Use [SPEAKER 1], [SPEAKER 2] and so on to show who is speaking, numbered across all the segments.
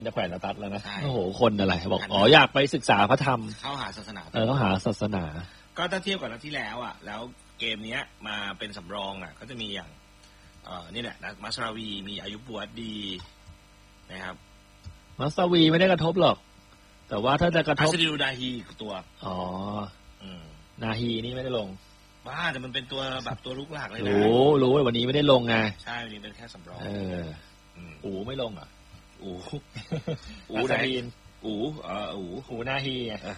[SPEAKER 1] จะแขวนตัดแล้วนะโอ้โหคนอะไรบอกอ๋ออยากไปศึกษาพระธรรม
[SPEAKER 2] เข้าหาศาสนา
[SPEAKER 1] เข้าหาศาสนา
[SPEAKER 2] ก็ถ้าเทียบกับนัดที่แล้วอ่ะแล้วเกมนี้มาเป็นสำรองอ่ะก็จะมีอย่างนี่แหละนะมัสราวีมีอายุบวชดีนะครับ
[SPEAKER 1] มัสราวีไม่ได้กระทบหรอกแต่ว่าถ้าจะกระทบ
[SPEAKER 2] อาซิดูดาฮีตัว
[SPEAKER 1] อ๋อนาฮีนี่ไม่ได้ลง
[SPEAKER 2] บ้าแต่มันเป็นตัวแบบตัวลุกหลักเลยนะ
[SPEAKER 1] รู้วันนี้ไม่ได้ลงไง
[SPEAKER 2] ใช่วันนี้เป็นแค่สำรอง
[SPEAKER 1] ไม่ลงอ่ะ
[SPEAKER 2] นาฮี
[SPEAKER 1] นาฮี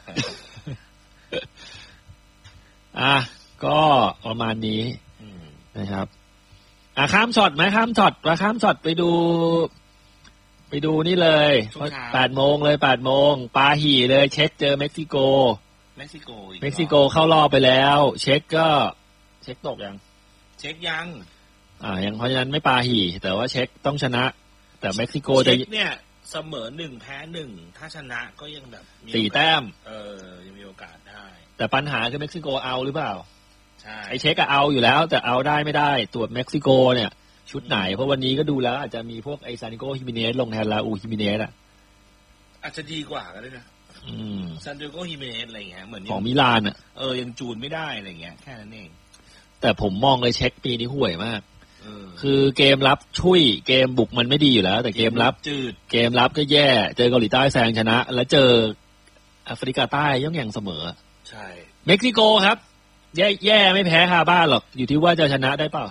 [SPEAKER 1] ก็ประมาณนี้นะครับข้ามช็อตไหมข้ามช็อตไปดูนี่เลย8 โมงเลย8 โมงปาหี่เลยเช็คเจอเม็กซิโกเข้ารอบไปแล้วเช็คตกยัง
[SPEAKER 2] ยัง
[SPEAKER 1] เพราะฉะนั้นไม่ปาหี่แต่ว่าเช็คต้องชนะแต่เม็กซิโก
[SPEAKER 2] จะเนี่ยเสมอ1แพ้1ถ้าชนะก็ยังแบบ
[SPEAKER 1] 4 แต้ม
[SPEAKER 2] ยังมีโอกาสได้
[SPEAKER 1] แต่ปัญหาคือเม็กซิโกเอาหรือเปล่า
[SPEAKER 2] ใช่
[SPEAKER 1] ไอเช็คเอาอยู่แล้วแต่เอาได้ไม่ได้ตรวจเม็กซิโกเนี่ยชุดไหนเพราะวันนี้ก็ดูแล้วอาจจะมีพวกไอซานิโกฮิมิเนสลงแทนลาอูฮิมิเนส
[SPEAKER 2] อาจจะดีกว่าก็ได้นะซานดิโกฮิมิเนสอะไรเงี้ยเหมือน
[SPEAKER 1] ของมิลาน
[SPEAKER 2] ยังจูนไม่ได้อะไรเงี้ยแค่นั้นเอง
[SPEAKER 1] แต่ผมมองเลยเช็คปีนี้ห่วยมากคือเกมรับชุยเกมบุกมันไม่ดีอยู่แล้วแต่เกมรับ
[SPEAKER 2] จืด
[SPEAKER 1] เกมรับก็แย่เจอเกาหลีใต้แซงชนะแล้วเจอแอฟริกาใต้ย่อมแย่งเสมอ
[SPEAKER 2] ใช่
[SPEAKER 1] เม็กซิโกครับแย่ไม่แพ้คาบ้านหรอกอยู่ที่ว่าจะชนะได้เปล่า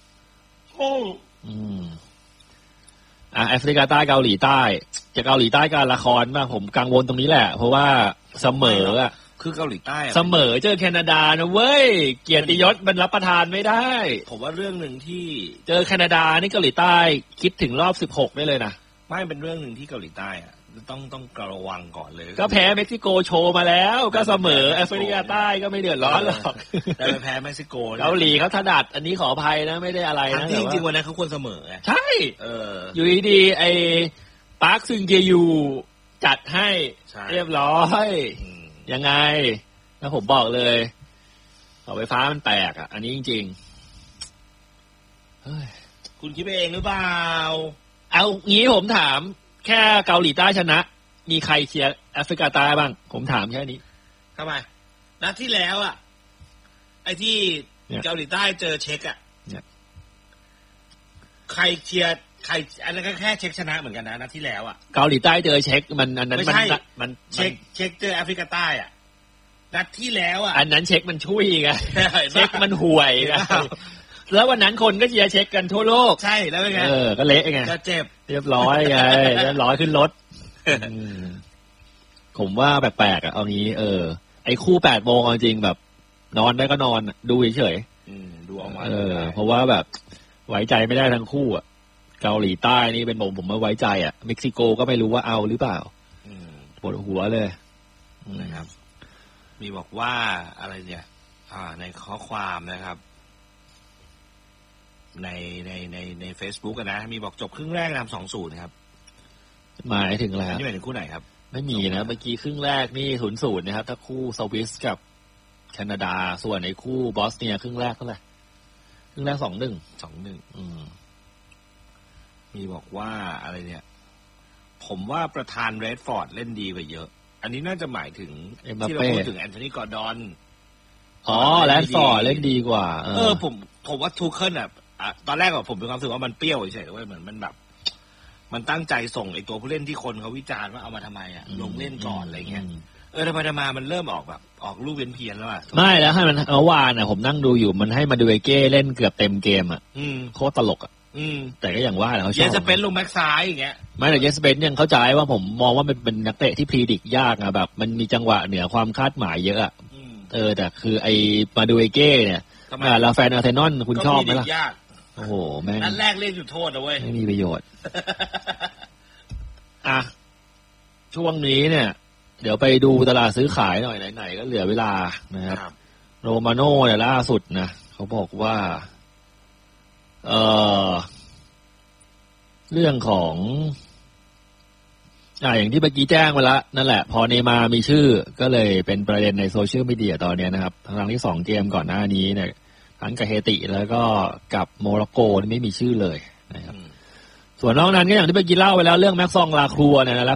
[SPEAKER 1] แอฟริกาใต้เกาหลีใต้จะเกาหลีใต้การละครมากผมกังวลตรงนี้แหละเพราะว่าเสมอ
[SPEAKER 2] คือเกาหลีใต้
[SPEAKER 1] เสมอเจอแคนาดานะเว้ยเกียรติยศมันรับประทานไม่ได้
[SPEAKER 2] ผมว่าเรื่องหนึ่งที่
[SPEAKER 1] เจอแคนาดานี่เกาหลีใต้คิดถึงรอบ16ได้เลยนะ
[SPEAKER 2] ไม่เป็นเรื่องหนึ่งที่เกาหลีใต้ต้องระวังก่อนเลย
[SPEAKER 1] ก็แพ้เม็กซิโกโชว์มาแล้วก็เสมอแอฟริกาใต้ก็ไม่เดือดร้อนหรอก
[SPEAKER 2] แต่ไปแพ้เม็กซิโก
[SPEAKER 1] เกาหลีเขาถนัดอันนี้ขออภัยนะไม่ได้อะไรนะ
[SPEAKER 2] จริงๆวันนั้นเขาควรเสมอ
[SPEAKER 1] ใช่อยู่ดีๆไอ้ปาร์คซึงเจยูจัดให้เรียบร้อยยังไงแล้วผมบอกเลยเสาไฟฟ้ามันแตกอันนี้จริง
[SPEAKER 2] ๆคุณคิดเองหรือเปล่า
[SPEAKER 1] เอางี้ผมถามแค่เกาหลีใต้ชนะมีใครเชียร์แอฟริกาใต้บ้างผมถามแค่นี้
[SPEAKER 2] ทำไมนัดที่แล้วไอ้ที่เกาหลีใต้เจอเช็กใครเชียร์ใครอันนั้นก็แค่เช็กชนะเหมือนกันนะนัดที่แล้ว
[SPEAKER 1] เกาหลีใต้เจอเช็กมันอันนั้น
[SPEAKER 2] มันเช็กเจอแอฟริกาใต้นัดที่แล้ว
[SPEAKER 1] อันนั้นเช็กมันช่วยไงเช็กมันห่วยไงแล้ววันนั้นคนก็เชียร์เช็คกันทั่วโลก
[SPEAKER 2] ใช่แล้วเป็นไง
[SPEAKER 1] ก็เละไง
[SPEAKER 2] ก็เจ็บ
[SPEAKER 1] เรียบร้อยไงเรียบร้อยขึ้นรถผมว่าแปลกๆเอางี้ไอ้คู่8 โมงจริงแบบนอนได้ก็นอนดูเฉย
[SPEAKER 2] ดูออกมา
[SPEAKER 1] เพราะว่าแบบไว้ใจไม่ได้ทั้งคู่เกาหลีใต้นี่เป็นผมไม่ไว้ใจเม็กซิโกก็ไม่รู้ว่าเอาหรือเปล่าปวดหัวเลย
[SPEAKER 2] นะครับมีบอกว่าอะไรเนี่ยในข้อความนะครับใน Facebook นะมีบอกจบครึ่งแรกนำ 2-0 ครับ
[SPEAKER 1] หมายถึงอะไร
[SPEAKER 2] นี่หมายถึงคู่ไหนครับ
[SPEAKER 1] ไม่มีนะเมื่อกี้ครึ่งแรกนี่ 0-0 นะครับถ้าคู่สวิสกับแคนาดาส่วนในคู่บอสเนียครึ่งแรกเท่าไหร่ครึ่งแรก 2-1
[SPEAKER 2] มีบอกว่าอะไรเนี่ยผมว่าประธานเรดฟอร์ดเล่นดีกว่าเยอะอันนี้น่าจะหมายถึงที่เราพูดถึงแอนโทนีกอร์ดอน
[SPEAKER 1] เรดฟอร์ดเล่นดีกว่า
[SPEAKER 2] ผมว่าทูเคิลตอนแรกผมมีความรู้สึกว่ามันเปรี้ยวเฉยๆเหมือนมันแบบมันตั้งใจส่งไอ้ตัวผู้เล่นที่คนเขาวิจารณ์ว่าเอามาทำไมลงเล่นก่อนอะไรเงี้ยทำไมมันเริ่มออกลูกเพี้ยนแล้ว
[SPEAKER 1] ไม่แล้วให้มันวานผมนั่งดูอยู่มันให้มาดูไอเก้เล่นเกือบเต็มเกมโคตรตลกแต่ก็อย่างว่าเขาชอบ
[SPEAKER 2] เยสเปนลงแบ็กซ้ายอย่างเงี้ย
[SPEAKER 1] ไม่แต่เยสเปนยังเข้าใจว่าผมมองว่ามันเป็นนักเตะที่พรีดิกยากแบบมันมีจังหวะเหนือความคาดหมายเยอะแต่คือไอมาดูไอเก้เนี่ยลาแฟนอาร์เซนอลคุณชอบไหมล่ะโอ้โหแม่ง
[SPEAKER 2] นัดแรกเล่นจุดโทษนะเว้ย
[SPEAKER 1] ไม่มีประโยชน์ช่วงนี้เนี่ยเดี๋ยวไปดูตลาดซื้อขายหน่อยไหนๆก็เหลือเวลานะครับโรมาโน่เนี่ยล่าสุดนะเขาบอกว่าเรื่องของอย่างที่เมื่อกี้แจ้งมาแล้วนั่นแหละพอเนย์มาร์มีชื่อก็เลยเป็นประเด็นในโซเชียลมีเดียตอนนี้นะครับครั้งที่2เกมก่อนหน้านี้เนี่ยทั้งกับเฮติแล้วก็กับโมร็อกโกไม่มีชื่อเลยนะครับส่วนนอกนั้นก็อย่างที่ไปกินเหล้าไปแล้วเรื่องแม็กซองลาครัวเนี่ยนะ